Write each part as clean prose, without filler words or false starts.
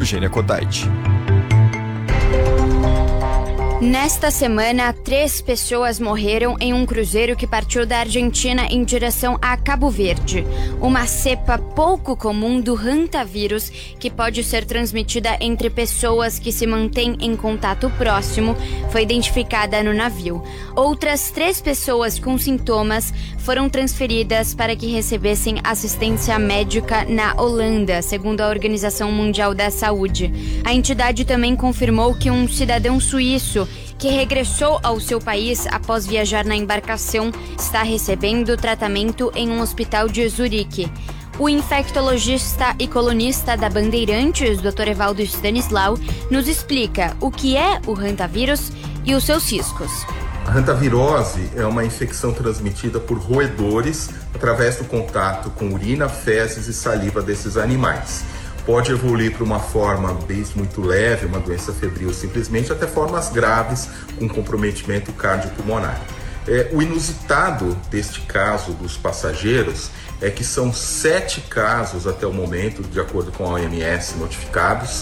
Eugênia Kodaid. Nesta semana, 3 pessoas morreram em um cruzeiro que partiu da Argentina em direção a Cabo Verde. Uma cepa pouco comum do hantavírus, que pode ser transmitida entre pessoas que se mantêm em contato próximo, foi identificada no navio. Outras 3 pessoas com sintomas foram transferidas para que recebessem assistência médica na Holanda, segundo a Organização Mundial da Saúde. A entidade também confirmou que um cidadão suíço que regressou ao seu país após viajar na embarcação está recebendo tratamento em um hospital de Zurique. O infectologista e colunista da Bandeirantes, Dr. Evaldo Stanislau, nos explica o que é o hantavírus e os seus riscos. A hantavirose é uma infecção transmitida por roedores através do contato com urina, fezes e saliva desses animais. Pode evoluir para uma forma desde muito leve, uma doença febril simplesmente, até formas graves com comprometimento cardiopulmonar. O inusitado deste caso dos passageiros é que são 7 casos até o momento, de acordo com a OMS, notificados,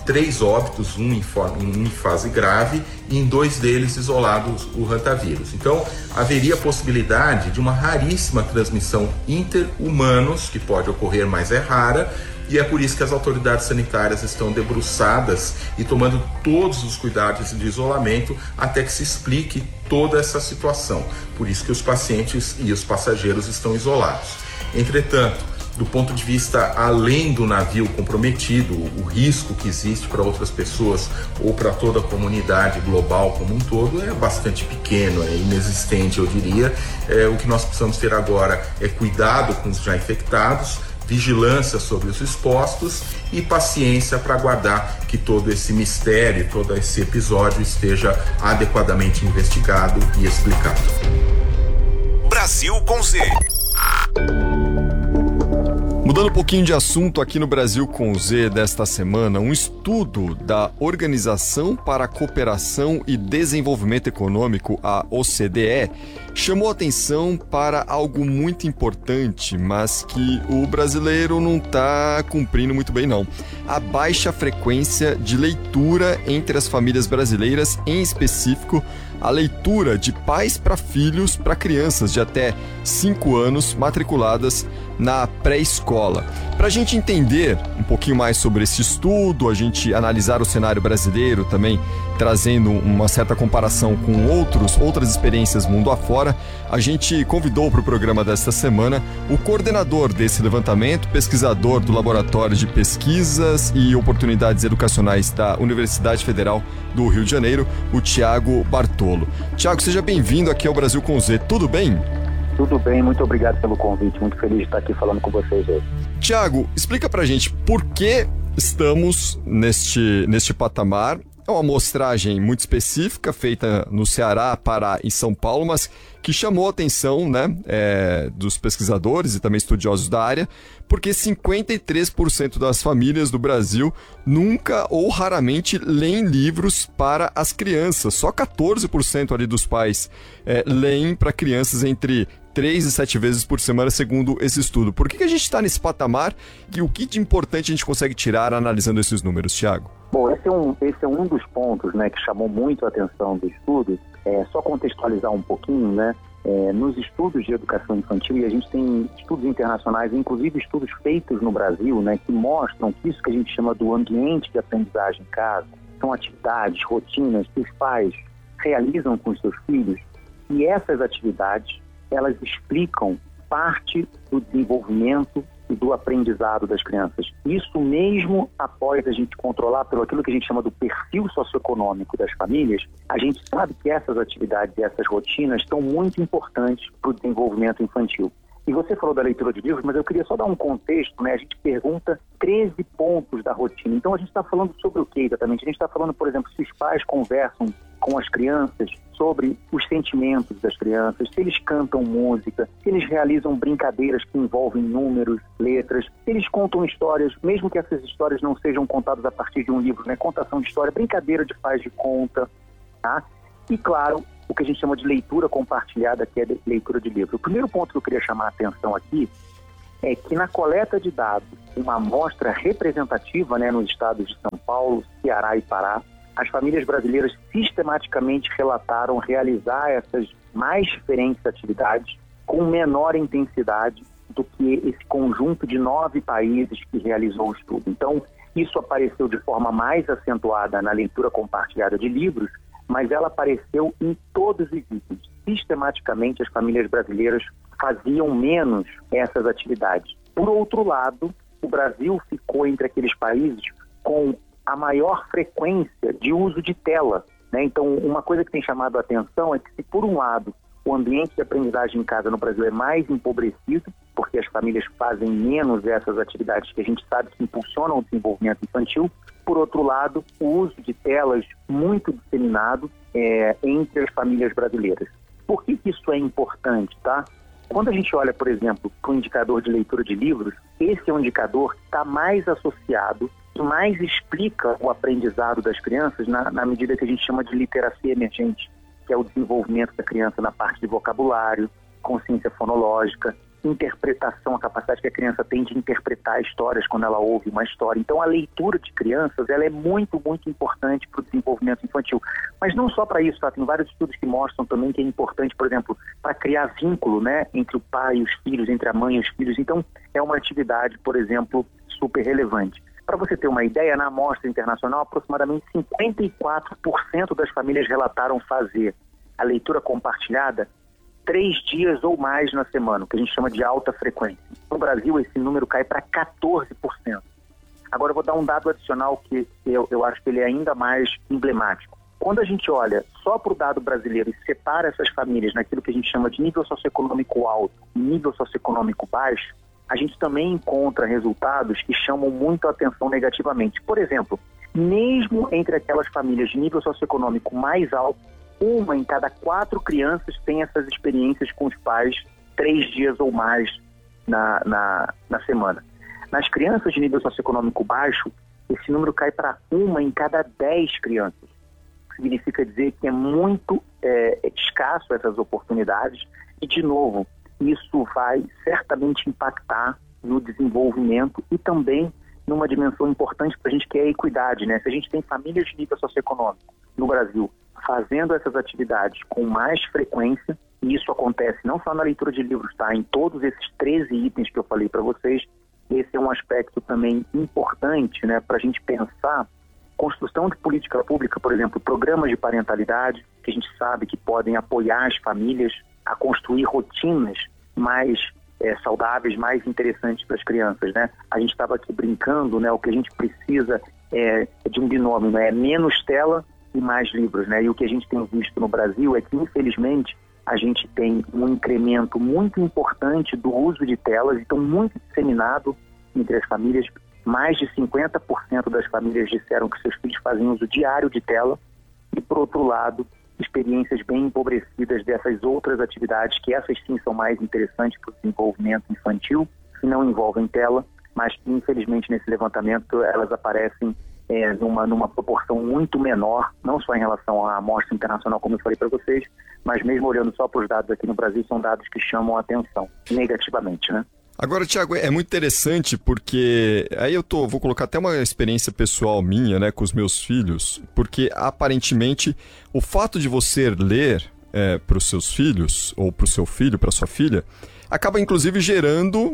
3 óbitos, um em fase grave e em 2 deles isolados o hantavírus. Então, haveria a possibilidade de uma raríssima transmissão inter-humanos, que pode ocorrer, mas é rara, e é por isso que as autoridades sanitárias estão debruçadas e tomando todos os cuidados de isolamento até que se explique toda essa situação. Por isso que os pacientes e os passageiros estão isolados. Entretanto, do ponto de vista além do navio comprometido, o risco que existe para outras pessoas ou para toda a comunidade global como um todo é bastante pequeno, é inexistente, eu diria. O que nós precisamos ter agora é cuidado com os já infectados, vigilância sobre os expostos e paciência para aguardar que todo esse mistério, todo esse episódio esteja adequadamente investigado e explicado. Brasil com Z. Mudando um pouquinho de assunto aqui no Brasil com Z desta semana, um estudo da Organização para a Cooperação e Desenvolvimento Econômico, a OCDE, chamou atenção para algo muito importante, mas que o brasileiro não está cumprindo muito bem não. A baixa frequência de leitura entre as famílias brasileiras, em específico, a leitura de pais para filhos para crianças de até 5 anos matriculadas na pré-escola. Para a gente entender um pouquinho mais sobre esse estudo, a gente analisar o cenário brasileiro também, trazendo uma certa comparação com outras experiências mundo afora, a gente convidou para o programa desta semana o coordenador desse levantamento, pesquisador do Laboratório de Pesquisas e Oportunidades Educacionais da Universidade Federal do Rio de Janeiro, o Tiago Bartolo. Tiago, seja bem-vindo aqui ao Brasil com Z. Tudo bem? Tudo bem, muito obrigado pelo convite. Muito feliz de estar aqui falando com vocês hoje. Tiago, explica pra gente por que estamos neste patamar. É uma amostragem muito específica, feita no Ceará, Pará e São Paulo, mas que chamou a atenção, né, dos pesquisadores e também estudiosos da área, porque 53% das famílias do Brasil nunca ou raramente leem livros para as crianças. Só 14% ali dos pais leem para crianças entre 3 e 7 vezes por semana, segundo esse estudo. Por que a gente está nesse patamar e o que de importante a gente consegue tirar analisando esses números, Tiago? Bom, esse é um dos pontos, né, que chamou muito a atenção do estudo. Só contextualizar um pouquinho, né? Nos estudos de educação infantil, e a gente tem estudos internacionais, inclusive estudos feitos no Brasil, né, que mostram que isso que a gente chama do ambiente de aprendizagem em casa são atividades, rotinas que os pais realizam com os seus filhos, e essas atividades, elas explicam parte do desenvolvimento e do aprendizado das crianças. Isso mesmo após a gente controlar pelo aquilo que a gente chama do perfil socioeconômico das famílias, a gente sabe que essas atividades e essas rotinas são muito importantes para o desenvolvimento infantil. E você falou da leitura de livros, mas eu queria só dar um contexto, né? A gente pergunta 13 pontos da rotina. Então a gente está falando sobre o que exatamente? A gente está falando, por exemplo, se os pais conversam com as crianças sobre os sentimentos das crianças, se eles cantam música, se eles realizam brincadeiras que envolvem números, letras, se eles contam histórias, mesmo que essas histórias não sejam contadas a partir de um livro, né? Contação de história, brincadeira de faz de conta, tá? E claro, o que a gente chama de leitura compartilhada, que é leitura de livro. O primeiro ponto que eu queria chamar a atenção aqui é que na coleta de dados, uma amostra representativa, né, nos estados de São Paulo, Ceará e Pará, as famílias brasileiras sistematicamente relataram realizar essas mais diferentes atividades com menor intensidade do que esse conjunto de 9 países que realizou o estudo. Então, isso apareceu de forma mais acentuada na leitura compartilhada de livros, mas ela apareceu em todos os itens. Sistematicamente, as famílias brasileiras faziam menos essas atividades. Por outro lado, o Brasil ficou entre aqueles países com a maior frequência de uso de tela, né? Então, uma coisa que tem chamado a atenção é que, se por um lado o ambiente de aprendizagem em casa no Brasil é mais empobrecido, porque as famílias fazem menos essas atividades que a gente sabe que impulsionam o desenvolvimento infantil, por outro lado, o uso de telas muito disseminado entre as famílias brasileiras. Por que isso é importante, tá? Quando a gente olha, por exemplo, para o indicador de leitura de livros, esse é um indicador que está mais associado e mais explica o aprendizado das crianças na medida que a gente chama de literacia emergente, que é o desenvolvimento da criança na parte de vocabulário, consciência fonológica, interpretação, a capacidade que a criança tem de interpretar histórias quando ela ouve uma história. Então, a leitura de crianças, ela é muito, muito importante para o desenvolvimento infantil. Mas não só para isso, tá? Tem vários estudos que mostram também que é importante, por exemplo, para criar vínculo, né, entre o pai e os filhos, entre a mãe e os filhos. Então, é uma atividade, por exemplo, super relevante. Para você ter uma ideia, na amostra internacional, aproximadamente 54% das famílias relataram fazer a leitura compartilhada 3 dias ou mais na semana, o que a gente chama de alta frequência. No Brasil, esse número cai para 14%. Agora, eu vou dar um dado adicional que eu acho que ele é ainda mais emblemático. Quando a gente olha só para o dado brasileiro e separa essas famílias naquilo que a gente chama de nível socioeconômico alto e nível socioeconômico baixo, a gente também encontra resultados que chamam muito a atenção negativamente. Por exemplo, mesmo entre aquelas famílias de nível socioeconômico mais alto, 1 em cada 4 crianças tem essas experiências com os pais 3 dias ou mais na semana. Nas crianças de nível socioeconômico baixo, esse número cai para 1 em cada 10 crianças. Significa dizer que é muito escasso essas oportunidades e, de novo, isso vai certamente impactar no desenvolvimento e também numa dimensão importante para a gente, que é a equidade, né? Se a gente tem famílias de nível socioeconômico no Brasil fazendo essas atividades com mais frequência, e isso acontece não só na leitura de livros, tá? Em todos esses 13 itens que eu falei para vocês, esse é um aspecto também importante, né, para a gente pensar construção de política pública, por exemplo, programas de parentalidade, que a gente sabe que podem apoiar as famílias a construir rotinas mais saudáveis, mais interessantes para as crianças, né? A gente estava aqui brincando, né? O que a gente precisa é de um binômio, né? É menos tela e mais livros, né? E o que a gente tem visto no Brasil é que, infelizmente, a gente tem um incremento muito importante do uso de telas, então muito disseminado entre as famílias. Mais de 50% das famílias disseram que seus filhos fazem uso diário de tela e, por outro lado, experiências bem empobrecidas dessas outras atividades, que essas sim são mais interessantes para o desenvolvimento infantil, que não envolvem tela, mas que, infelizmente, nesse levantamento elas aparecem numa proporção muito menor, não só em relação à amostra internacional, como eu falei para vocês, mas mesmo olhando só para os dados aqui no Brasil, são dados que chamam a atenção negativamente, né? Agora, Tiago, é muito interessante porque aí vou colocar até uma experiência pessoal minha, né, com os meus filhos, porque aparentemente o fato de você ler para os seus filhos, ou para o seu filho, para sua filha, acaba inclusive gerando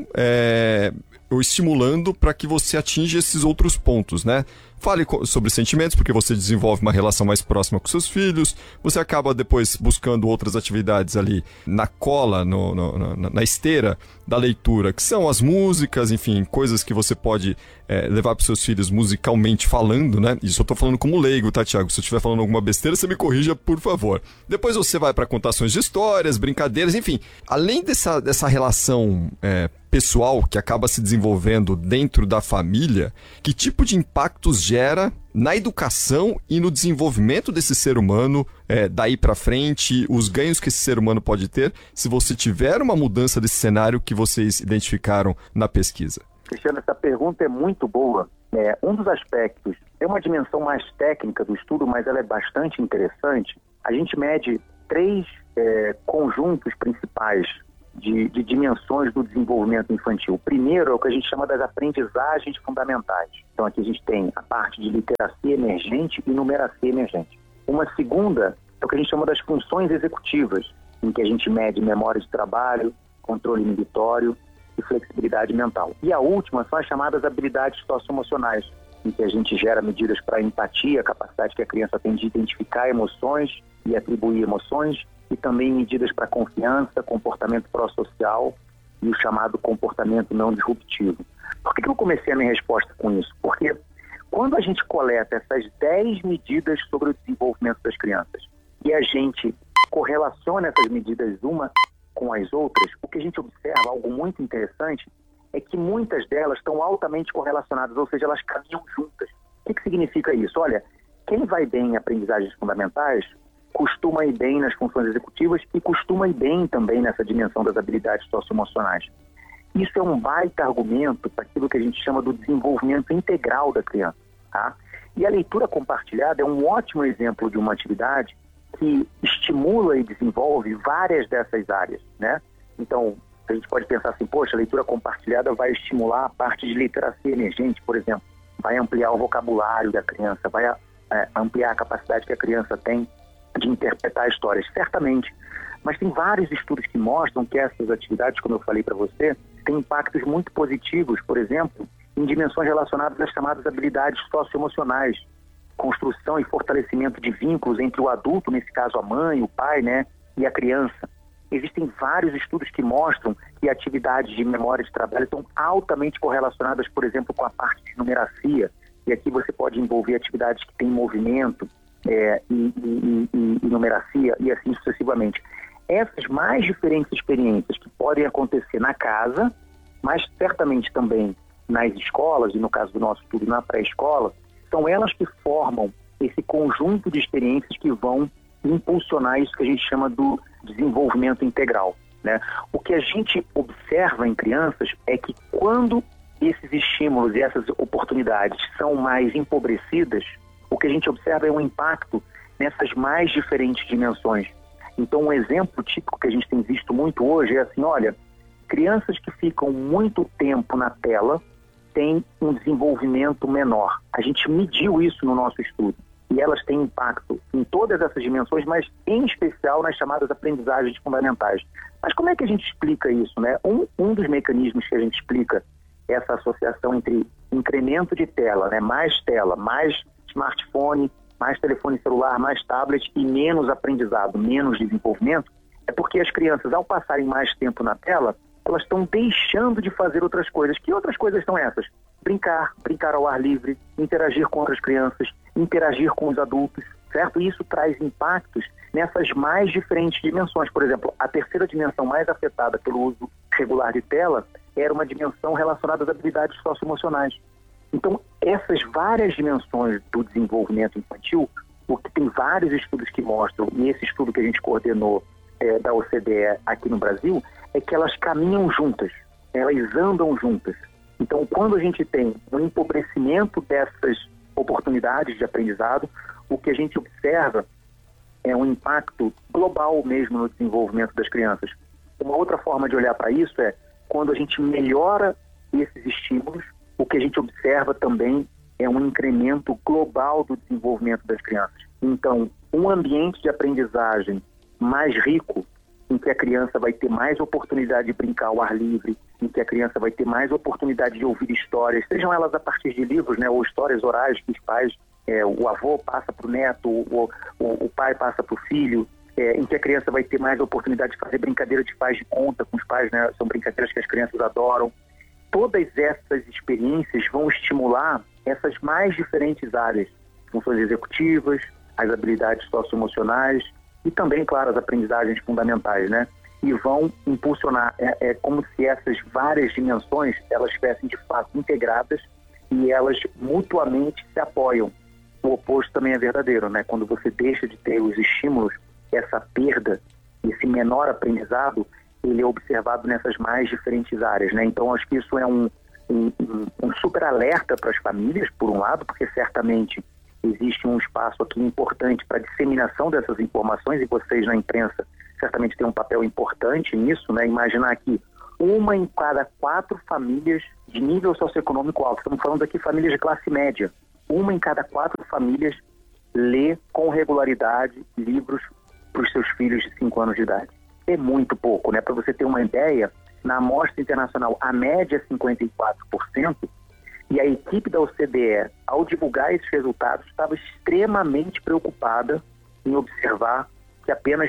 ou estimulando para que você atinja esses outros pontos, né? Fale sobre sentimentos, porque você desenvolve uma relação mais próxima com seus filhos, você acaba depois buscando outras atividades ali na cola, na esteira da leitura, que são as músicas, enfim, coisas que você pode levar para os seus filhos musicalmente falando, né? Isso eu estou falando como leigo, tá, Tiago? Se eu estiver falando alguma besteira, você me corrija, por favor. Depois você vai para contações de histórias, brincadeiras, enfim. Além dessa relação pessoal que acaba se desenvolvendo dentro da família, que tipo de impactos gera na educação e no desenvolvimento desse ser humano daí para frente, os ganhos que esse ser humano pode ter se você tiver uma mudança desse cenário que vocês identificaram na pesquisa? Cristiano, essa pergunta é muito boa. Um dos aspectos, é uma dimensão mais técnica do estudo, mas ela é bastante interessante. A gente mede 3 conjuntos principais de dimensões do desenvolvimento infantil. O primeiro é o que a gente chama das aprendizagens fundamentais. Então aqui a gente tem a parte de literacia emergente e numeracia emergente. Uma segunda é o que a gente chama das funções executivas, em que a gente mede memória de trabalho, controle inibitório e flexibilidade mental. E a última são as chamadas habilidades socioemocionais, em que a gente gera medidas para empatia, a capacidade que a criança tem de identificar emoções e atribuir emoções, e também medidas para confiança, comportamento pró-social e o chamado comportamento não disruptivo. Por que eu comecei a minha resposta com isso? Porque quando a gente coleta essas 10 medidas sobre o desenvolvimento das crianças e a gente correlaciona essas medidas uma com as outras, o que a gente observa, algo muito interessante, é que muitas delas estão altamente correlacionadas, ou seja, elas caminham juntas. O que significa isso? Olha, quem vai bem em aprendizagens fundamentais costuma ir bem nas funções executivas e costuma ir bem também nessa dimensão das habilidades socioemocionais. Isso é um baita argumento para aquilo que a gente chama do desenvolvimento integral da criança. Tá? E a leitura compartilhada é um ótimo exemplo de uma atividade que estimula e desenvolve várias dessas áreas, né? Então, a gente pode pensar assim, poxa, a leitura compartilhada vai estimular a parte de literacia emergente, por exemplo, vai ampliar o vocabulário da criança, vai ampliar a capacidade que a criança tem de interpretar histórias, certamente. Mas tem vários estudos que mostram que essas atividades, como eu falei para você, têm impactos muito positivos, por exemplo, em dimensões relacionadas às chamadas habilidades socioemocionais, construção e fortalecimento de vínculos entre o adulto, nesse caso a mãe, o pai, né, e a criança. Existem vários estudos que mostram que atividades de memória de trabalho estão altamente correlacionadas, por exemplo, com a parte de numeracia, e aqui você pode envolver atividades que têm movimento, e numeracia e assim sucessivamente. Essas mais diferentes experiências que podem acontecer na casa, mas certamente também nas escolas, e no caso do nosso estudo na pré-escola, são elas que formam esse conjunto de experiências que vão impulsionar isso que a gente chama do desenvolvimento integral, né? O que a gente observa em crianças é que quando esses estímulos e essas oportunidades são mais empobrecidas, o que a gente observa é um impacto nessas mais diferentes dimensões. Então, um exemplo típico que a gente tem visto muito hoje é assim, olha, crianças que ficam muito tempo na tela têm um desenvolvimento menor. A gente mediu isso no nosso estudo. E elas têm impacto em todas essas dimensões, mas em especial nas chamadas aprendizagens fundamentais. Mas como é que a gente explica isso, né? Um dos mecanismos que a gente explica essa associação entre incremento de tela, né? Mais smartphone, mais telefone celular, mais tablet e menos aprendizado, menos desenvolvimento, é porque as crianças, ao passarem mais tempo na tela, elas estão deixando de fazer outras coisas. Que outras coisas são essas? Brincar ao ar livre, interagir com outras crianças, interagir com os adultos, certo? E isso traz impactos nessas mais diferentes dimensões. Por exemplo, a terceira dimensão mais afetada pelo uso regular de tela era uma dimensão relacionada às habilidades socioemocionais. Então, essas várias dimensões do desenvolvimento infantil, o que tem vários estudos que mostram, e esse estudo que a gente coordenou da OCDE aqui no Brasil, é que elas caminham juntas, elas andam juntas. Então, quando a gente tem um empobrecimento dessas oportunidades de aprendizado, o que a gente observa é um impacto global mesmo no desenvolvimento das crianças. Uma outra forma de olhar para isso é quando a gente melhora esses estímulos, o que a gente observa também é um incremento global do desenvolvimento das crianças. Então, um ambiente de aprendizagem mais rico, em que a criança vai ter mais oportunidade de brincar ao ar livre, em que a criança vai ter mais oportunidade de ouvir histórias, sejam elas a partir de livros, né, ou histórias orais que os pais, o avô passa para o neto, o pai passa para o filho, em que a criança vai ter mais oportunidade de fazer brincadeira de faz de conta com os pais, né, são brincadeiras que as crianças adoram. Todas essas experiências vão estimular essas mais diferentes áreas, funções executivas, as habilidades socioemocionais e também, claro, as aprendizagens fundamentais, né? E vão impulsionar, é como se essas várias dimensões, elas estivessem de fato integradas e elas mutuamente se apoiam. O oposto também é verdadeiro, né? Quando você deixa de ter os estímulos, essa perda, esse menor aprendizado, ele é observado nessas mais diferentes áreas, né? Então, acho que isso é um super alerta para as famílias, por um lado, porque certamente existe um espaço aqui importante para a disseminação dessas informações e vocês na imprensa certamente tem um papel importante nisso, né? Imaginar que 1 em cada 4 famílias de nível socioeconômico alto, estamos falando aqui famílias de classe média, 1 em cada 4 famílias lê com regularidade livros para os seus filhos de 5 anos de idade. É muito pouco, né? Para você ter uma ideia, na amostra internacional, a média é 54%, e a equipe da OCDE, ao divulgar esses resultados, estava extremamente preocupada em observar que apenas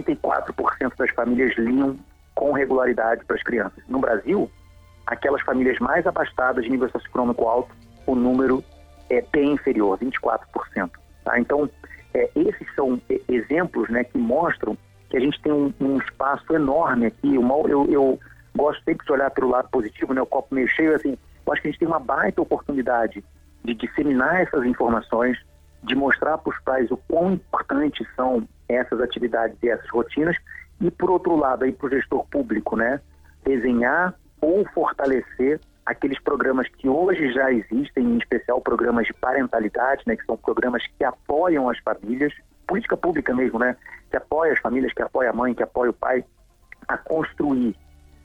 54% das famílias liam com regularidade para as crianças. No Brasil, aquelas famílias mais abastadas de nível socioeconômico alto, o número é bem inferior, 24%. Tá? Então, esses são exemplos, né, que mostram que a gente tem um espaço enorme aqui. Eu gosto sempre de olhar pelo lado positivo, né, o copo meio cheio, assim, eu acho que a gente tem uma baita oportunidade de disseminar essas informações, de mostrar para os pais o quão importantes são essas atividades e essas rotinas, e, por outro lado, aí para o gestor público, né, desenhar ou fortalecer aqueles programas que hoje já existem, em especial programas de parentalidade, né, que são programas que apoiam as famílias, política pública mesmo, né, que apoia as famílias, que apoia a mãe, que apoia o pai, a construir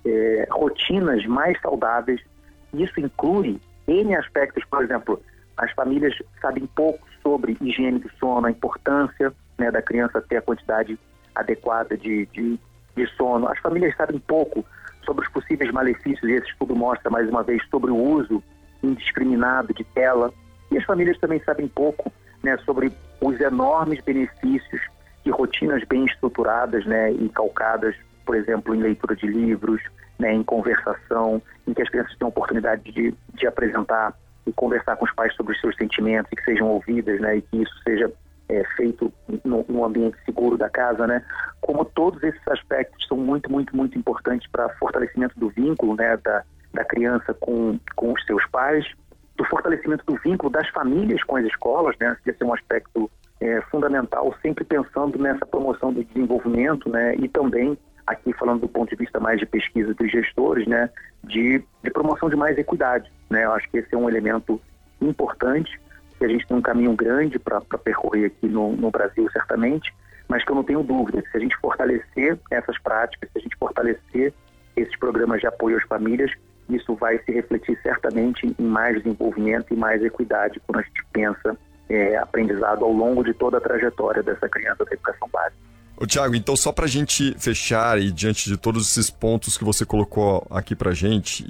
rotinas mais saudáveis. Isso inclui N aspectos, por exemplo, as famílias sabem pouco sobre higiene do sono, a importância, né, da criança ter a quantidade adequada de sono. As famílias sabem pouco sobre os possíveis malefícios, e esse estudo mostra, mais uma vez, sobre o uso indiscriminado de tela. E as famílias também sabem pouco, né, sobre os enormes benefícios de rotinas bem estruturadas, né, e calcadas, por exemplo, em leitura de livros, né, em conversação, em que as crianças têm a oportunidade de apresentar e conversar com os pais sobre os seus sentimentos, e que sejam ouvidas, né, e que isso seja feito num ambiente seguro da casa, né? Como todos esses aspectos são muito, muito, muito importantes para o fortalecimento do vínculo, né, da criança com os seus pais, do fortalecimento do vínculo das famílias com as escolas, né? Esse é um aspecto fundamental, sempre pensando nessa promoção do desenvolvimento, né? E também, aqui falando do ponto de vista mais de pesquisa dos gestores, né, de promoção de mais equidade, né? Eu acho que esse é um elemento importante, que a gente tem um caminho grande para percorrer aqui no Brasil, certamente, mas que eu não tenho dúvida que se a gente fortalecer essas práticas, se a gente fortalecer esses programas de apoio às famílias, isso vai se refletir certamente em mais desenvolvimento e mais equidade quando a gente pensa aprendizado ao longo de toda a trajetória dessa criança da educação básica. Ô, Thiago, então só para a gente fechar, e diante de todos esses pontos que você colocou aqui para a gente,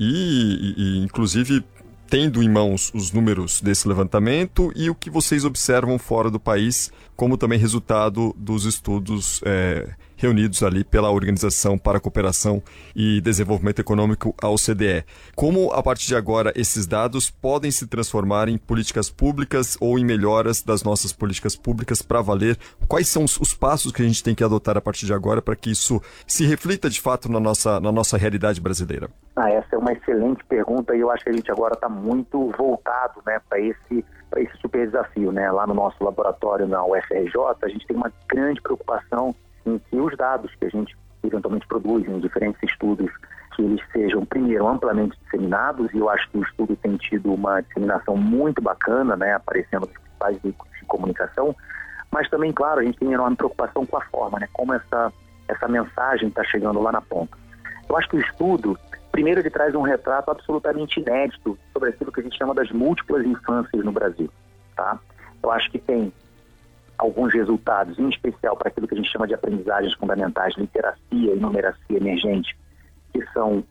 e inclusive tendo em mãos os números desse levantamento e o que vocês observam fora do país, como também resultado dos estudos reunidos ali pela Organização para a Cooperação e Desenvolvimento Econômico, a OCDE. Como, a partir de agora, esses dados podem se transformar em políticas públicas ou em melhoras das nossas políticas públicas para valer? Quais são os passos que a gente tem que adotar a partir de agora para que isso se reflita, de fato, na nossa realidade brasileira? Essa é uma excelente pergunta, e eu acho que a gente agora está muito voltado, né, para esse super desafio, né? Lá no nosso laboratório na UFRJ, a gente tem uma grande preocupação em que os dados que a gente eventualmente produz em diferentes estudos, que eles sejam, primeiro, amplamente disseminados, e eu acho que o estudo tem tido uma disseminação muito bacana, né, aparecendo nos principais veículos de comunicação, mas também, claro, a gente tem enorme preocupação com a forma, né, como essa mensagem está chegando lá na ponta. Eu acho que o estudo, primeiro, ele traz um retrato absolutamente inédito sobre aquilo que a gente chama das múltiplas infâncias no Brasil, tá? Eu acho que tem alguns resultados, em especial para aquilo que a gente chama de aprendizagens fundamentais, literacia e numeracia emergente, que são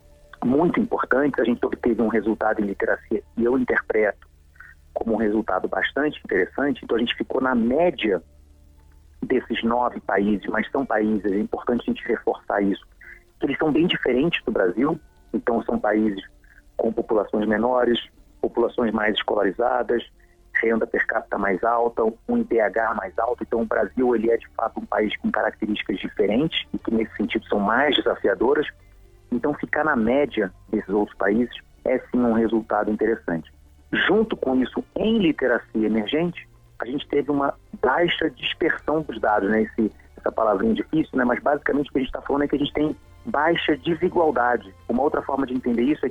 muito importantes. A gente obteve um resultado em literacia e eu interpreto como um resultado bastante interessante. Então a gente ficou na média desses 9 países, mas são países, é importante a gente reforçar isso, que eles são bem diferentes do Brasil. Então são países com populações menores, populações mais escolarizadas, renda per capita mais alta, um IDH mais alto. Então o Brasil, ele é de fato um país com características diferentes e que nesse sentido são mais desafiadoras. Então ficar na média desses outros países é sim um resultado interessante. Junto com isso, em literacia emergente, a gente teve uma baixa dispersão dos dados, né? Essa palavrinha difícil, né? Mas basicamente o que a gente está falando é que a gente tem baixa desigualdade. Uma outra forma de entender isso é que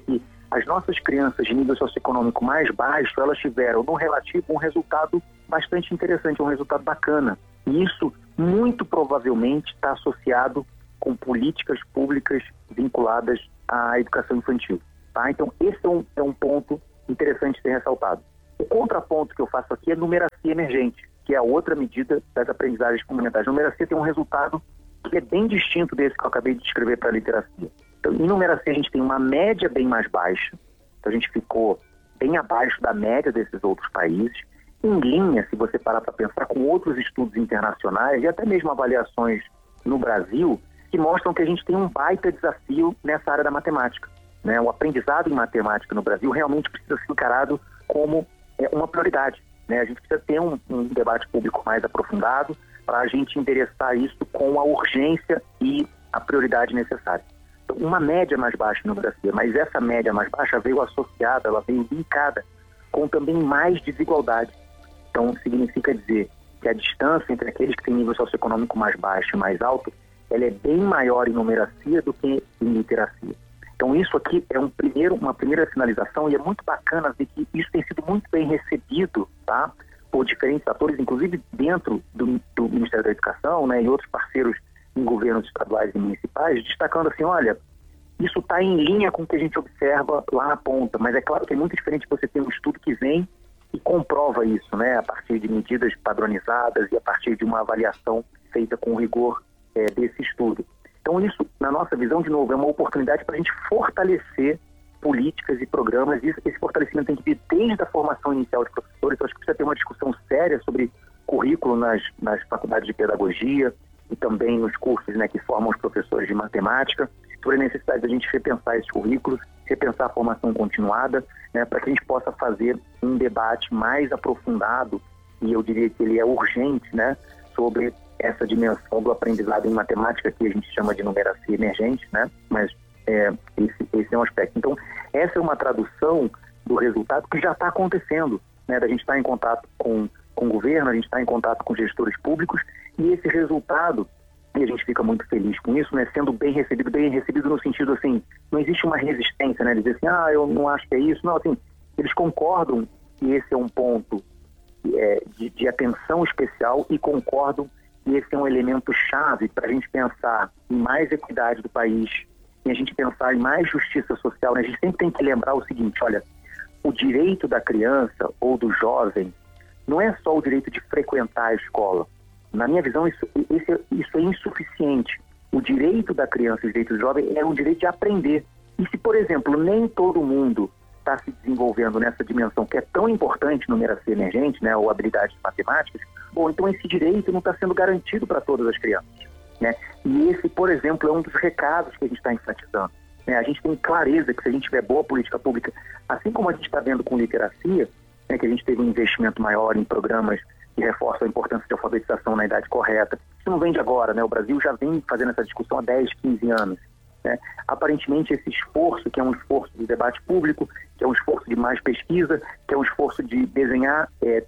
as nossas crianças de nível socioeconômico mais baixo, elas tiveram, no relativo, um resultado bastante interessante, um resultado bacana. E isso, muito provavelmente, está associado com políticas públicas vinculadas à educação infantil. Tá? Então, esse é um ponto interessante de ser ressaltado. O contraponto que eu faço aqui é numeracia emergente, que é a outra medida das aprendizagens fundamentais. A numeracia tem um resultado que é bem distinto desse que eu acabei de descrever para a literacia. Então, em numeracia, a gente tem uma média bem mais baixa. Então, a gente ficou bem abaixo da média desses outros países, em linha, se você parar para pensar, com outros estudos internacionais e até mesmo avaliações no Brasil, que mostram que a gente tem um baita desafio nessa área da matemática. Né? O aprendizado em matemática no Brasil realmente precisa ser encarado como uma prioridade. Né? A gente precisa ter um debate público mais aprofundado para a gente endereçar isso com a urgência e a prioridade necessária. Então, uma média mais baixa no Brasil, mas essa média mais baixa veio associada, ela veio linkada com também mais desigualdade. Então, significa dizer que a distância entre aqueles que têm nível socioeconômico mais baixo e mais alto, ela é bem maior em numeracia do que em literacia. Então, isso aqui é uma primeira sinalização, e é muito bacana ver que isso tem sido muito bem recebido, tá, por diferentes atores, inclusive dentro do Ministério da Educação, né, e outros parceiros em governos estaduais e municipais, destacando assim, olha, isso está em linha com o que a gente observa lá na ponta, mas é claro que é muito diferente você ter um estudo que vem e comprova isso, né, a partir de medidas padronizadas e a partir de uma avaliação feita com rigor desse estudo. Então isso, na nossa visão, de novo, é uma oportunidade para a gente fortalecer políticas e programas, e esse fortalecimento tem que vir desde a formação inicial de professores. Então acho que precisa ter uma discussão séria sobre currículo nas faculdades de pedagogia e também nos cursos, né, que formam os professores de matemática, sobre a necessidade de a gente repensar esses currículos, repensar a formação continuada, né, para que a gente possa fazer um debate mais aprofundado, e eu diria que ele é urgente, né, sobre essa dimensão do aprendizado em matemática, que a gente chama de numeracia emergente, né, mas esse é um aspecto. Então, essa é uma tradução do resultado que já está acontecendo, né, da gente estar em contato com o governo, a gente está em contato com gestores públicos, e esse resultado, e a gente fica muito feliz com isso, né, sendo bem recebido no sentido assim, não existe uma resistência, né, dizer assim, eu não acho que é isso, não, assim, eles concordam que esse é um ponto de atenção especial e concordam que esse é um elemento chave para a gente pensar em mais equidade do país, e a gente pensar em mais justiça social, né, a gente sempre tem que lembrar o seguinte, olha, o direito da criança ou do jovem não é só o direito de frequentar a escola. Na minha visão, isso é insuficiente. O direito da criança e o direito do jovem é um direito de aprender. E se, por exemplo, nem todo mundo está se desenvolvendo nessa dimensão que é tão importante, numeracia emergente, né, ou habilidades matemáticas, bom, então esse direito não está sendo garantido para todas as crianças. Né? E esse, por exemplo, é um dos recados que a gente está enfatizando. Né? A gente tem clareza que se a gente tiver boa política pública, assim como a gente está vendo com literacia, né, que a gente teve um investimento maior em programas que reforçam a importância de alfabetização na idade correta. Isso não vem de agora, né? O Brasil já vem fazendo essa discussão há 10, 15 anos. Né? Aparentemente, esse esforço, que é um esforço de debate público, que é um esforço de mais pesquisa, que é um esforço de desenhar,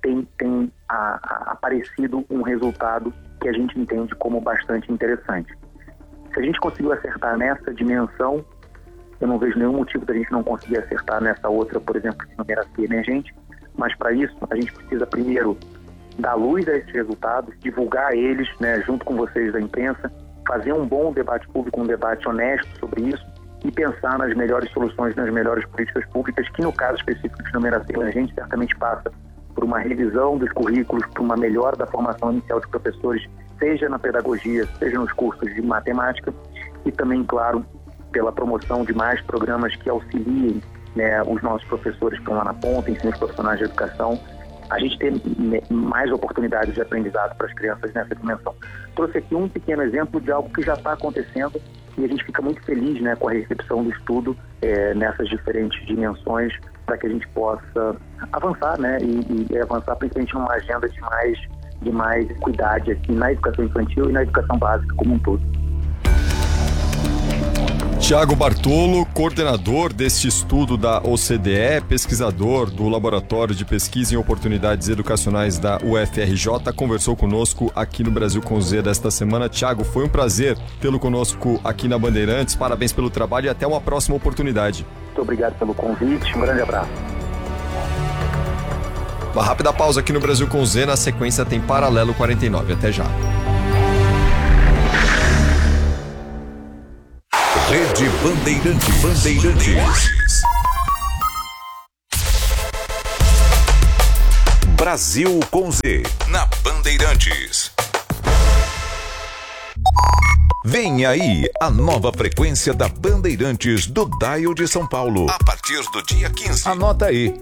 tem aparecido um resultado que a gente entende como bastante interessante. Se a gente conseguiu acertar nessa dimensão, eu não vejo nenhum motivo da gente não conseguir acertar nessa outra, por exemplo, de numeracia emergente, mas para isso a gente precisa primeiro dar luz a esses resultados, divulgar eles, né, junto com vocês da imprensa, fazer um bom debate público, um debate honesto sobre isso e pensar nas melhores soluções, nas melhores políticas públicas, que no caso específico de numeracia emergente certamente passa por uma revisão dos currículos, por uma melhora da formação inicial de professores, seja na pedagogia, seja nos cursos de matemática, e também, claro, pela promoção de mais programas que auxiliem, né, os nossos professores que estão lá na ponta, ensino os profissionais de educação, a gente ter mais oportunidades de aprendizado para as crianças nessa dimensão. Trouxe aqui um pequeno exemplo de algo que já está acontecendo e a gente fica muito feliz, né, com a recepção do estudo nessas diferentes dimensões, para que a gente possa avançar, né, e avançar principalmente numa agenda de mais equidade aqui na educação infantil e na educação básica como um todo. Tiago Bartolo, coordenador deste estudo da OCDE, pesquisador do Laboratório de Pesquisa em Oportunidades Educacionais da UFRJ, conversou conosco aqui no Brasil com Z desta semana. Tiago, foi um prazer tê-lo conosco aqui na Bandeirantes. Parabéns pelo trabalho e até uma próxima oportunidade. Muito obrigado pelo convite, um grande abraço. Uma rápida pausa aqui no Brasil com Z, na sequência tem Paralelo 49. Até já. Rede Bandeirantes. Brasil com Z, na Bandeirantes. Vem aí a nova frequência da Bandeirantes do Dial de São Paulo. A partir do dia 15. Anota aí,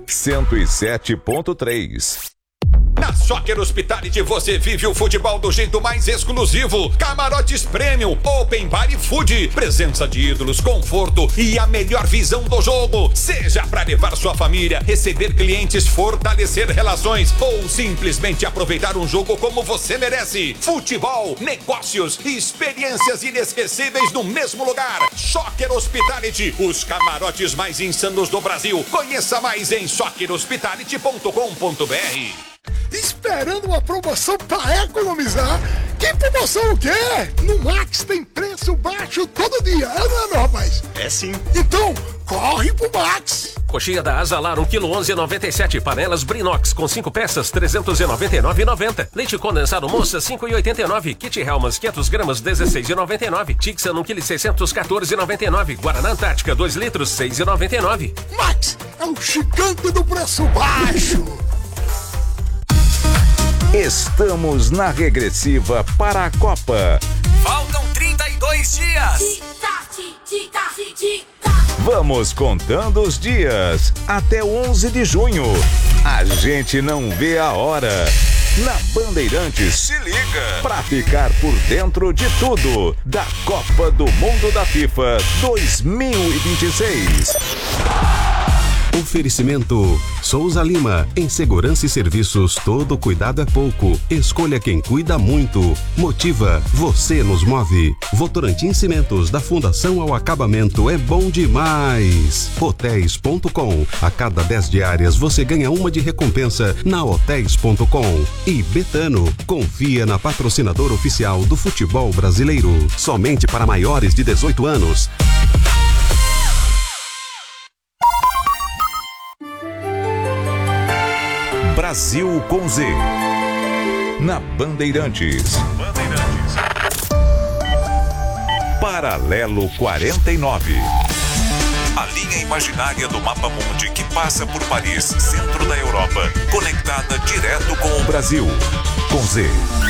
107.3. Na Soccer Hospitality você vive o futebol do jeito mais exclusivo. Camarotes Premium, Open Bar e Food. Presença de ídolos, conforto e a melhor visão do jogo. Seja para levar sua família, receber clientes, fortalecer relações ou simplesmente aproveitar um jogo como você merece. Futebol, negócios e experiências inesquecíveis no mesmo lugar. Soccer Hospitality, os camarotes mais insanos do Brasil. Conheça mais em soccerhospitality.com.br. Esperando uma promoção pra economizar? Que promoção o quê? No Max tem preço baixo todo dia, não é, meu rapaz? É sim. Então, corre pro Max! Coxinha da Azalar, 1 kg 11,97. Panelas Brinox com 5 peças, 399,90. Leite condensado moça, 5,89. Kit Helmas, 500 gramas, 16,99. Tixan, 1 kg 614,99. Guaraná Antártica, 2 litros, 6,99. Max é o gigante do preço baixo! Estamos na regressiva para a Copa. Faltam 32 dias. Vamos contando os dias até 11 de junho. A gente não vê a hora. Na Bandeirantes, se liga pra ficar por dentro de tudo da Copa do Mundo da FIFA 2026. Oferecimento Souza Lima, em segurança e serviços, todo cuidado é pouco. Escolha quem cuida muito. Motiva, você nos move. Votorantim Cimentos, da fundação ao acabamento, é bom demais. Hotéis.com, a cada 10 diárias você ganha uma de recompensa na Hotéis.com. E Betano, confia na patrocinadora oficial do futebol brasileiro. Somente para maiores de 18 anos. Brasil com Z, na Bandeirantes. Paralelo 49. A linha imaginária do mapa mundi que passa por Paris, centro da Europa, conectada direto com o Brasil. Com Z.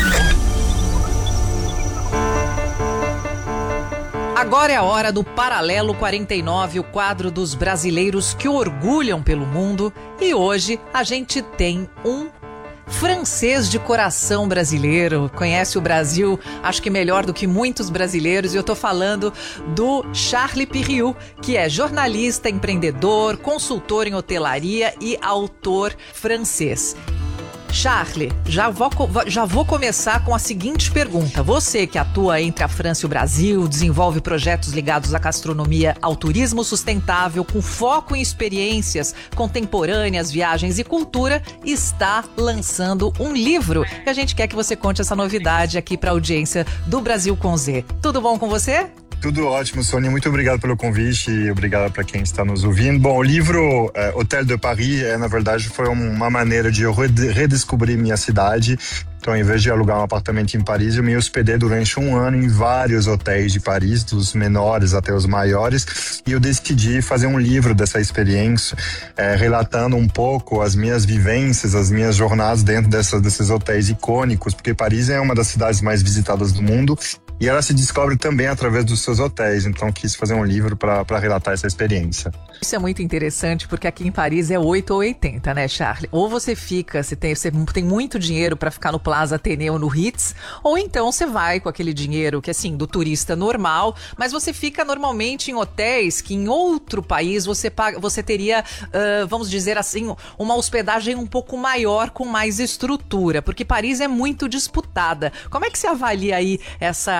Agora é a hora do Paralelo 49, o quadro dos brasileiros que orgulham pelo mundo. E hoje a gente tem um francês de coração brasileiro. Conhece o Brasil, acho que melhor do que muitos brasileiros. E eu tô falando do Charles Piriou, que é jornalista, empreendedor, consultor em hotelaria e autor francês. Charles, já vou começar com a seguinte pergunta. Você que atua entre a França e o Brasil, desenvolve projetos ligados à gastronomia, ao turismo sustentável, com foco em experiências contemporâneas, viagens e cultura, está lançando um livro. E a gente quer que você conte essa novidade aqui para a audiência do Brasil com Z. Tudo bom com você? Tudo ótimo, Sônia. Muito obrigado pelo convite e obrigado para quem está nos ouvindo. Bom, o livro Hotel de Paris, na verdade, foi uma maneira de eu redescobrir minha cidade. Então, em vez de alugar um apartamento em Paris, eu me hospedei durante um ano em vários hotéis de Paris, dos menores até os maiores, e eu decidi fazer um livro dessa experiência, relatando um pouco as minhas vivências, as minhas jornadas dentro desses hotéis icônicos, porque Paris é uma das cidades mais visitadas do mundo, e ela se descobre também através dos seus hotéis. Então, quis fazer um livro para relatar essa experiência. Isso é muito interessante, porque aqui em Paris é 8 ou 80, né, Charles? Ou você fica, você tem muito dinheiro para ficar no Plaza Athénée no Ritz, ou então você vai com aquele dinheiro que, assim, do turista normal, mas você fica normalmente em hotéis que em outro país você teria, vamos dizer assim, uma hospedagem um pouco maior, com mais estrutura, porque Paris é muito disputada. Como é que você avalia aí essa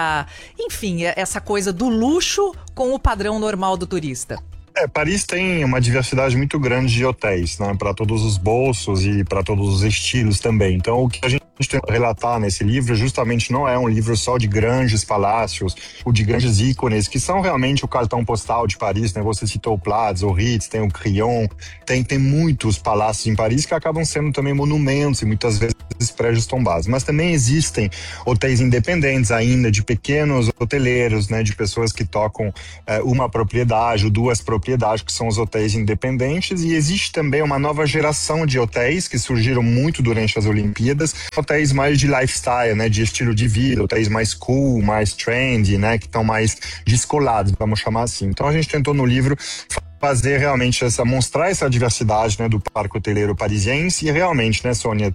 enfim, essa coisa do luxo com o padrão normal do turista? Paris tem uma diversidade muito grande de hotéis, né, para todos os bolsos e para todos os estilos também. Então, o que a gente tem que relatar nesse livro justamente não é um livro só de grandes palácios ou de grandes ícones, que são realmente o cartão postal de Paris, né? Você citou o Platz, o Ritz, tem o Crillon, tem muitos palácios em Paris que acabam sendo também monumentos e muitas vezes prédios tombados. Mas também existem hotéis independentes ainda, de pequenos hoteleiros, né, de pessoas que tocam uma propriedade ou duas propriedades, que são os hotéis independentes, e existe também uma nova geração de hotéis que surgiram muito durante as Olimpíadas, hotéis mais de lifestyle, né, de estilo de vida, hotéis mais cool, mais trendy, né, que estão mais descolados, vamos chamar assim. Então a gente tentou no livro fazer realmente mostrar essa diversidade, né, do parque hoteleiro parisiense, e realmente, né, Sônia,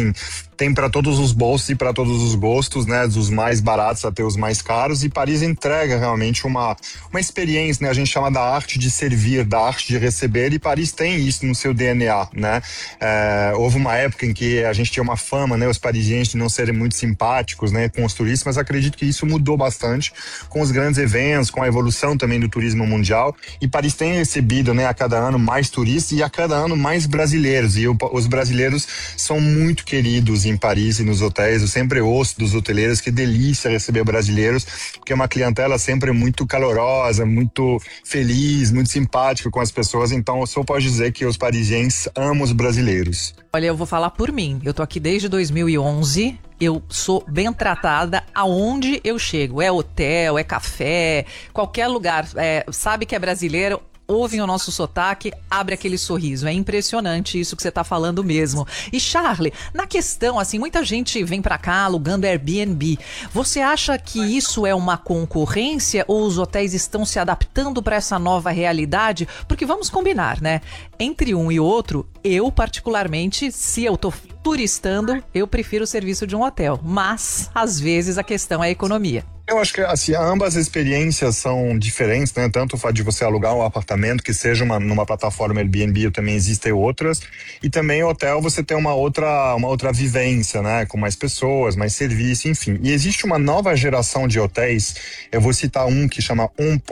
tem para todos os bolsos e para todos os gostos, né, dos mais baratos até os mais caros, e Paris entrega realmente uma experiência, né, a gente chama da arte de servir, da arte de receber, e Paris tem isso no seu DNA, né. Houve uma época em que a gente tinha uma fama, né, os parisienses de não serem muito simpáticos, né, com os turistas, mas acredito que isso mudou bastante com os grandes eventos, com a evolução também do turismo mundial, e Paris tem recebido, né, a cada ano mais turistas e a cada ano mais brasileiros, e os brasileiros são muito queridos em Paris e nos hotéis. Eu sempre ouço dos hoteleiros que delícia receber brasileiros, porque é uma clientela sempre muito calorosa, muito feliz, muito simpática com as pessoas. Então eu só posso dizer que os parisienses amam os brasileiros. Olha, eu vou falar por mim. Eu tô aqui desde 2011. Eu sou bem tratada aonde eu chego. É hotel, é café, qualquer lugar. Sabe que é brasileiro, ouvem o nosso sotaque, abre aquele sorriso. É impressionante isso que você está falando mesmo. E Charlie, na questão, assim, muita gente vem para cá alugando Airbnb. Você acha que isso é uma concorrência ou os hotéis estão se adaptando para essa nova realidade? Porque vamos combinar, né? Entre um e outro, eu particularmente, se eu tô turistando, eu prefiro o serviço de um hotel. Mas, às vezes, a questão é a economia. Eu acho que assim, ambas as experiências são diferentes, né? Tanto o fato de você alugar um apartamento que seja numa plataforma Airbnb, também existem outras, e também o hotel você tem uma outra vivência, né? Com mais pessoas, mais serviço, enfim. E existe uma nova geração de hotéis, eu vou citar um que chama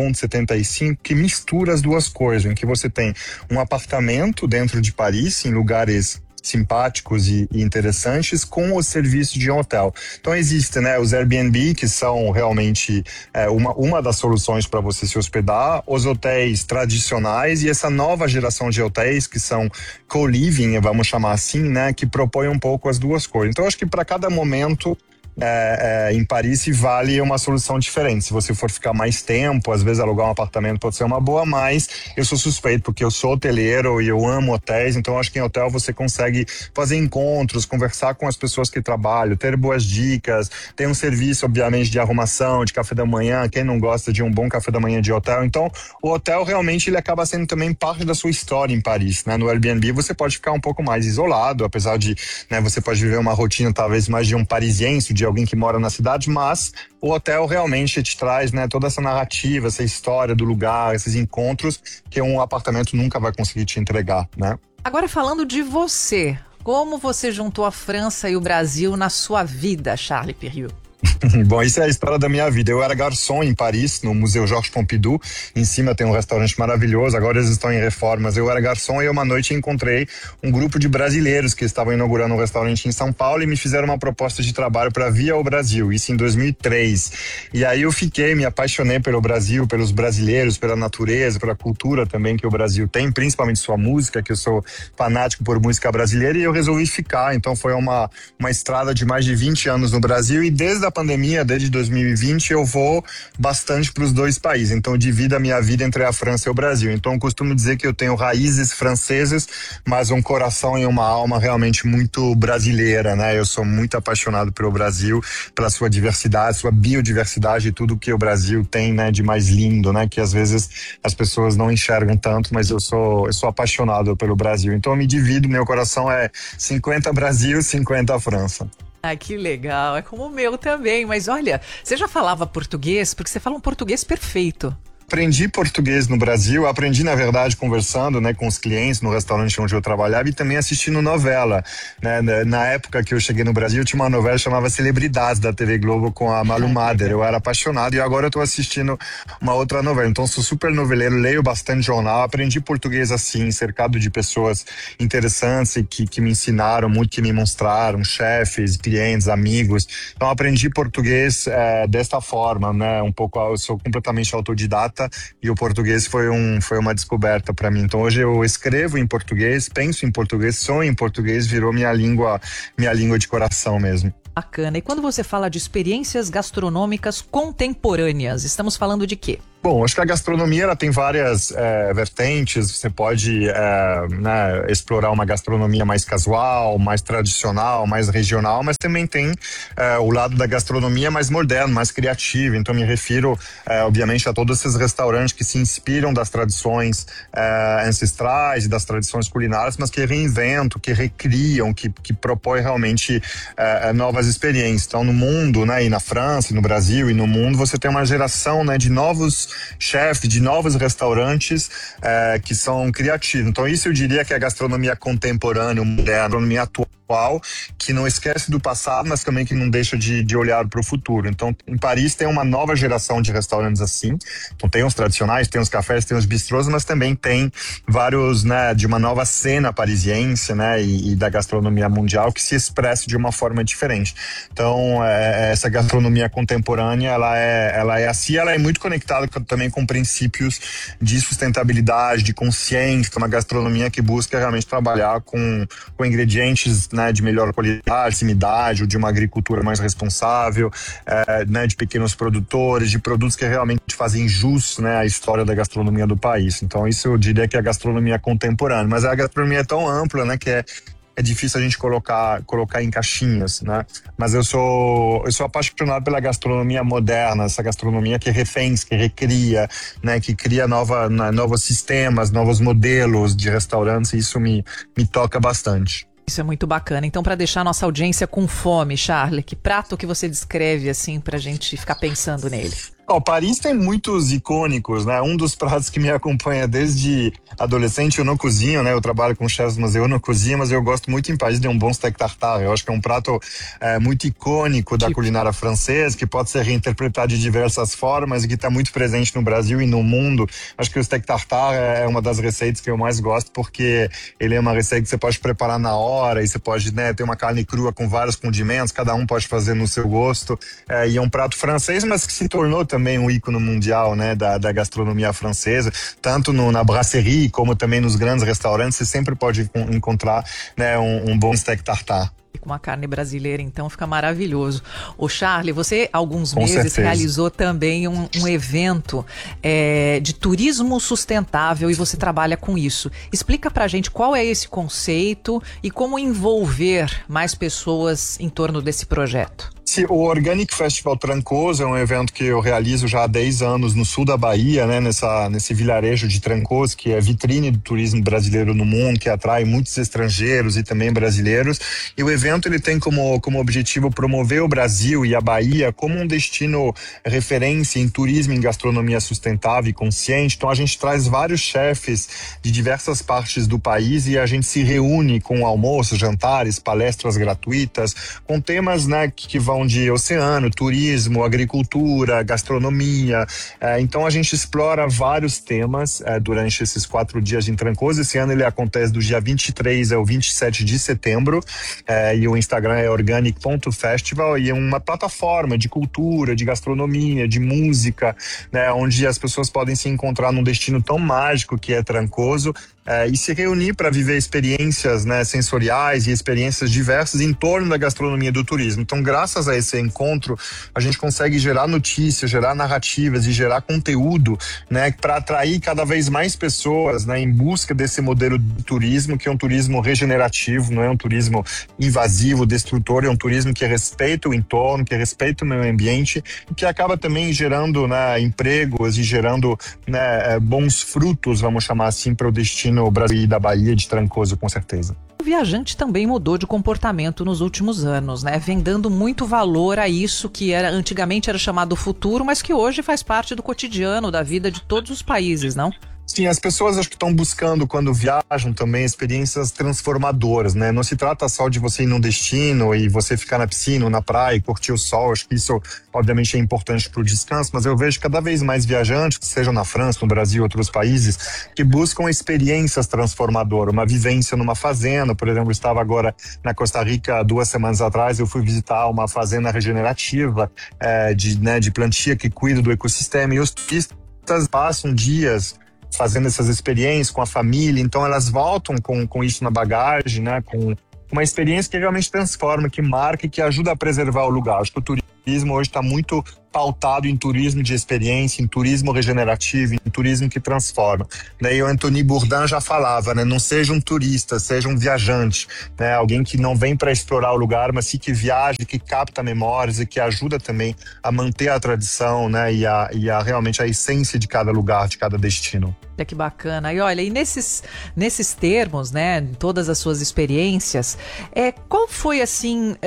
1.75, que mistura as duas coisas, em que você tem um apartamento dentro de Paris, em lugares simpáticos e interessantes, com o serviço de um hotel. Então existe, né, os Airbnb, que são realmente uma das soluções para você se hospedar, os hotéis tradicionais e essa nova geração de hotéis que são co-living, vamos chamar assim, né, que propõem um pouco as duas coisas. Então acho que para cada momento em Paris vale uma solução diferente. Se você for ficar mais tempo, às vezes alugar um apartamento pode ser uma boa, mas eu sou suspeito porque eu sou hoteleiro e eu amo hotéis, então acho que em hotel você consegue fazer encontros, conversar com as pessoas que trabalham, ter boas dicas, tem um serviço obviamente de arrumação, de café da manhã, quem não gosta de um bom café da manhã de hotel. Então o hotel realmente ele acaba sendo também parte da sua história em Paris, né? No Airbnb você pode ficar um pouco mais isolado, apesar de, né, você pode viver uma rotina talvez mais de um parisiense, de alguém que mora na cidade, mas o hotel realmente te traz, né, toda essa narrativa, essa história do lugar, esses encontros que um apartamento nunca vai conseguir te entregar, né? Agora falando de você, como você juntou a França e o Brasil na sua vida, Charlie Périou? Bom, isso é a história da minha vida. Eu era garçom em Paris, no Museu Georges Pompidou. Em cima tem um restaurante maravilhoso, agora eles estão em reformas. Eu era garçom e uma noite encontrei um grupo de brasileiros que estavam inaugurando um restaurante em São Paulo e me fizeram uma proposta de trabalho para vir ao Brasil, isso em 2003. E aí eu me apaixonei pelo Brasil, pelos brasileiros, pela natureza, pela cultura também que o Brasil tem, principalmente sua música, que eu sou fanático por música brasileira, e eu resolvi ficar. Então foi uma estrada de mais de 20 anos no Brasil, e desde a pandemia, desde 2020, eu vou bastante para os dois países. Então eu divido a minha vida entre a França e o Brasil. Então eu costumo dizer que eu tenho raízes francesas, mas um coração e uma alma realmente muito brasileira, né? Eu sou muito apaixonado pelo Brasil, pela sua diversidade, sua biodiversidade e tudo que o Brasil tem, né, de mais lindo, né? Que às vezes as pessoas não enxergam tanto, mas eu sou apaixonado pelo Brasil. Então eu me divido, meu coração é 50 Brasil, 50 França. Ah, que legal, é como o meu também. Mas olha, você já falava português? Porque você fala um português perfeito. Aprendi português no Brasil, aprendi na verdade conversando, né, com os clientes no restaurante onde eu trabalhava e também assistindo novela, né? Na época que eu cheguei no Brasil tinha uma novela chamada Celebridades da TV Globo com a Malu Mader, eu era apaixonado e agora eu tô assistindo uma outra novela, então sou super noveleiro, leio bastante jornal, aprendi português assim, cercado de pessoas interessantes e que me ensinaram muito, que me mostraram, chefes, clientes, amigos, então aprendi português desta forma, né, um pouco, eu sou completamente autodidata e o português foi uma descoberta para mim. Então hoje eu escrevo em português, penso em português, sonho em português, virou minha língua de coração mesmo. Bacana. E quando você fala de experiências gastronômicas contemporâneas, estamos falando de quê? Bom, acho que a gastronomia ela tem várias vertentes. Você pode explorar uma gastronomia mais casual, mais tradicional, mais regional, mas também tem o lado da gastronomia mais moderno, mais criativo. Então me refiro, obviamente, a todos esses restaurantes que se inspiram das tradições ancestrais e das tradições culinárias, mas que reinventam, que recriam, que propõem realmente novas experiências. Então no mundo, né, e na França, e no Brasil, e no mundo, você tem uma geração, né, de novos chefes, de novos restaurantes que são criativos. Então isso eu diria que é a gastronomia contemporânea, moderna, a gastronomia atual, que não esquece do passado, mas também que não deixa de olhar para o futuro. Então em Paris tem uma nova geração de restaurantes assim, então tem os tradicionais, tem os cafés, tem os bistrôs, mas também tem vários, né, de uma nova cena parisiense, né, e da gastronomia mundial que se expressa de uma forma diferente. Então essa gastronomia contemporânea, ela é assim, ela é muito conectada também com princípios de sustentabilidade, de consciência, uma gastronomia que busca realmente trabalhar com ingredientes, né, de melhor qualidade, proximidade, ou de uma agricultura mais responsável, né, de pequenos produtores, de produtos que realmente fazem jus, né, à história da gastronomia do país. Então isso eu diria que é a gastronomia contemporânea, mas a gastronomia é tão ampla, né, que é difícil a gente colocar em caixinhas, né? Mas eu sou apaixonado pela gastronomia moderna, essa gastronomia que refém, que recria, né? Que cria novos sistemas, novos modelos de restaurantes, e isso me toca bastante. Isso é muito bacana. Então, para deixar a nossa audiência com fome, Charles, que prato que você descreve assim pra gente ficar pensando nele? Paris tem muitos icônicos, né? Um dos pratos que me acompanha desde adolescente, eu não cozinho, né? Eu trabalho com chefs, mas eu não cozinho, mas eu gosto muito em Paris de um bom steak tartare. Eu acho que é um prato muito icônico da culinária francesa, que pode ser reinterpretado de diversas formas e que está muito presente no Brasil e no mundo. Acho que o steak tartare é uma das receitas que eu mais gosto, porque ele é uma receita que você pode preparar na hora e você pode, né, ter uma carne crua com vários condimentos, cada um pode fazer no seu gosto. E é um prato francês, mas que se tornou também um ícone mundial, né, da gastronomia francesa, tanto na brasserie como também nos grandes restaurantes, você sempre pode encontrar, né, um bom steak tartare. Com uma carne brasileira, então fica maravilhoso. O Charles, você há alguns meses realizou também um evento de turismo sustentável e você trabalha com isso. Explica pra gente qual é esse conceito e como envolver mais pessoas em torno desse projeto. O Organic Festival Trancoso é um evento que eu realizo já há 10 anos no sul da Bahia, né, nesse vilarejo de Trancoso, que é vitrine do turismo brasileiro no mundo, que atrai muitos estrangeiros e também brasileiros. E o evento ele tem como objetivo promover o Brasil e a Bahia como um destino referência em turismo e em gastronomia sustentável e consciente. Então a gente traz vários chefes de diversas partes do país e a gente se reúne com almoços, jantares, palestras gratuitas, com temas, né, que vão de oceano, turismo, agricultura, gastronomia. Então a gente explora vários temas durante esses 4 dias em Trancoso. Esse ano ele acontece do dia 23 ao 27 de setembro e o Instagram é organic.festival e é uma plataforma de cultura, de gastronomia, de música, né, onde as pessoas podem se encontrar num destino tão mágico que é Trancoso e se reunir para viver experiências, né, sensoriais e experiências diversas em torno da gastronomia do turismo. Então, graças a esse encontro, a gente consegue gerar notícias, gerar narrativas e gerar conteúdo, né, para atrair cada vez mais pessoas, né, em busca desse modelo de turismo, que é um turismo regenerativo, não é um turismo invasivo, destrutor, é um turismo que respeita o entorno, que respeita o meio ambiente e que acaba também gerando, né, empregos e gerando, né, bons frutos, vamos chamar assim, para o destino no Brasil e da Bahia de Trancoso, com certeza. O viajante também mudou de comportamento nos últimos anos, né? Vem dando muito valor a isso que antigamente era chamado futuro, mas que hoje faz parte do cotidiano, da vida de todos os países, não? Sim, as pessoas acho que estão buscando, quando viajam também, experiências transformadoras, né? Não se trata só de você ir num destino e você ficar na piscina ou na praia e curtir o sol. Acho que isso, obviamente, é importante para o descanso, mas eu vejo cada vez mais viajantes, sejam na França, no Brasil, outros países, que buscam experiências transformadoras, uma vivência numa fazenda. Por exemplo, eu estava agora na Costa Rica 2 semanas atrás, eu fui visitar uma fazenda regenerativa de plantia que cuida do ecossistema, e os turistas passam dias fazendo essas experiências com a família, então elas voltam com isso na bagagem, né, com uma experiência que realmente transforma, que marca e que ajuda a preservar o lugar. Acho que o turismo hoje está muito pautado em turismo de experiência, em turismo regenerativo, em turismo que transforma. Daí o Anthony Bourdain já falava, né, não seja um turista, seja um viajante, né, alguém que não vem para explorar o lugar, mas sim que viaja, que capta memórias e que ajuda também a manter a tradição, né, e realmente a essência de cada lugar, de cada destino. Que bacana. E olha, e nesses termos, né, todas as suas experiências, qual foi, assim,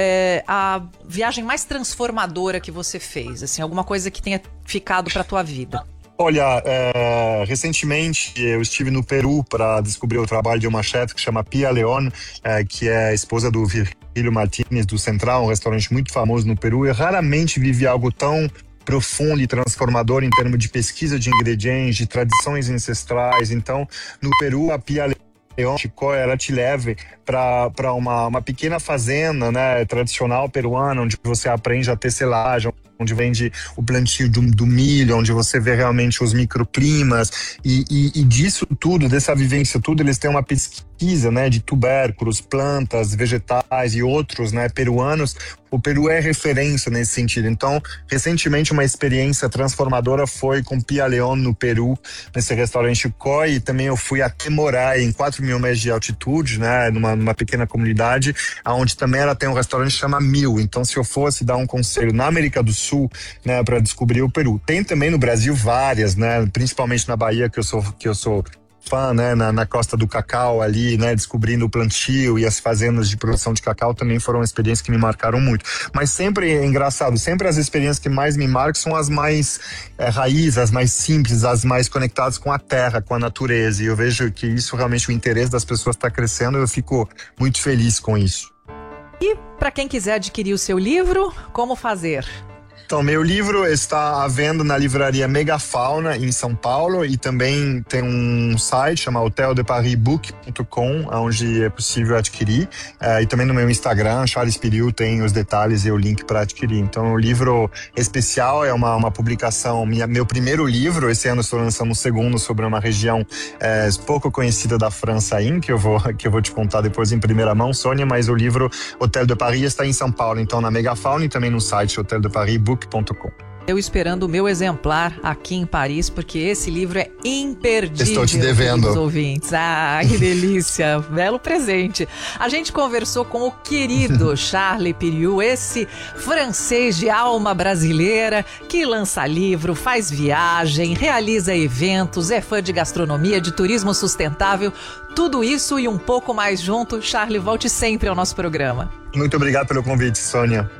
a viagem mais transformadora que você fez? Assim, alguma coisa que tenha ficado para a tua vida? Olha, recentemente eu estive no Peru para descobrir o trabalho de uma chefe que chama Pia León, que é a esposa do Virgilio Martínez do Central, um restaurante muito famoso no Peru. Eu raramente vivi algo tão profundo e transformador em termos de pesquisa de ingredientes, de tradições ancestrais. Então, no Peru, a Pia León, ela te leva para uma pequena fazenda, né, tradicional peruana, onde você aprende a tecelagem, onde vende o plantio do milho, onde você vê realmente os microclimas, e disso tudo, dessa vivência tudo, eles têm uma pesquisa, né, de tubérculos, plantas, vegetais e outros, né, peruanos. O Peru é referência nesse sentido. Então, recentemente uma experiência transformadora foi com Pia León no Peru, nesse restaurante Koi, e também eu fui até morar em 4.000 metros de altitude, né, numa pequena comunidade, onde também ela tem um restaurante que chama Mil. Então, se eu fosse dar um conselho na América do Sul, né, para descobrir o Peru. Tem também no Brasil várias, né, principalmente na Bahia, que eu sou fã, né, na Costa do Cacau ali, né, descobrindo o plantio e as fazendas de produção de cacau também foram experiências que me marcaram muito. Mas sempre é engraçado, sempre as experiências que mais me marcam são as mais raízes, as mais simples, as mais conectadas com a terra, com a natureza, e eu vejo que isso realmente, o interesse das pessoas está crescendo, e eu fico muito feliz com isso. E para quem quiser adquirir o seu livro, como fazer? Então, meu livro está à venda na livraria Megafauna, em São Paulo, e também tem um site chamado hoteldeparisbook.com, onde é possível adquirir. E também no meu Instagram, Charles Piriou, tem os detalhes e o link para adquirir. Então, o livro especial é uma publicação, meu primeiro livro. Esse ano estou lançando um segundo sobre uma região pouco conhecida da França ainda, que eu vou te contar depois em primeira mão, Sônia, mas o livro Hotel de Paris está em São Paulo, então na Megafauna, e também no site hoteldeparisbook.com. Eu esperando o meu exemplar aqui em Paris, porque esse livro é imperdível. Estou te devendo. Ouvintes. Ah, que delícia. Belo presente. A gente conversou com o querido Charles Piriou, esse francês de alma brasileira que lança livro, faz viagem, realiza eventos, é fã de gastronomia, de turismo sustentável. Tudo isso e um pouco mais junto. Charles, volte sempre ao nosso programa. Muito obrigado pelo convite, Sônia.